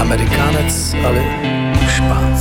Amerikanec ali Španc.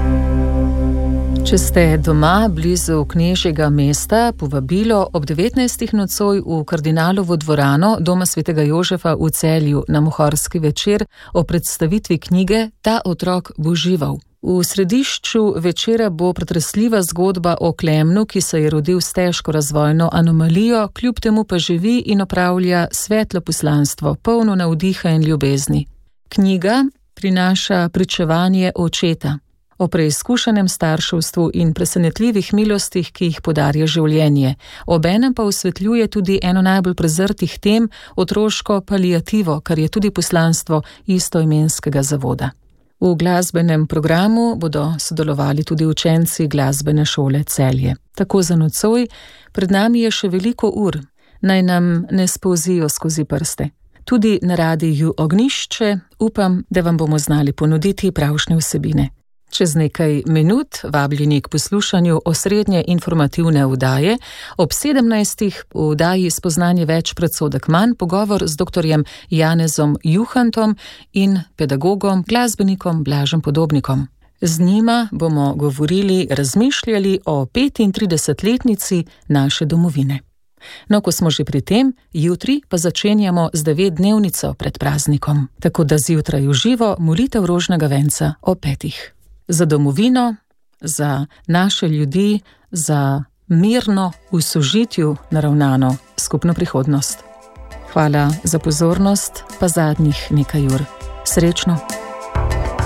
Če ste doma blizu knežjega mesta, povabilo ob 19. nocoj v Kardinalovo dvorano Doma svetega Jožefa v Celju na Mohorski večer o predstavitvi knjige Ta otrok bo žival. V središču večera bo pretresljiva zgodba o Klemnu, ki se je rodil s težko razvojno anomalijo, kljub temu pa živi in opravlja svetlo poslanstvo, polno navdiha in ljubezni. Knjiga prinaša pričevanje očeta o preizkušenem starševstvu in presenetljivih milostih, ki jih podarja življenje. Obenem pa osvetljuje tudi eno najbolj prezrtih tem, otroško paliativo, kar je tudi poslanstvo istoimenskega zavoda. V glasbenem programu bodo sodelovali tudi učenci glasbene šole Celje. Tako za nocoj, pred nami je še veliko ur, naj nam ne spolzijo skozi prste. Tudi na radiju Ognjišče upam, da vam bomo znali ponuditi pravšnje vsebine. Čez nekaj minut vabljeni k poslušanju osrednje informativne vdaje, ob 17. v vdaji Spoznanje več, predsodek manj, pogovor z doktorjem Janezom Juhantom in pedagogom, glasbenikom Blažem Podobnikom. Z njima bomo govorili, razmišljali o 35-letnici naše domovine. No, ko smo že pri tem, jutri pa začenjamo z 9-dnevnico pred praznikom, tako da zjutraj v živo molitev rožnega venca o 5. Za domovino, za naše ljudi, za mirno, v sožitju naravnano skupno prihodnost. Hvala za pozornost, pa zadnjih nekaj ur. Srečno!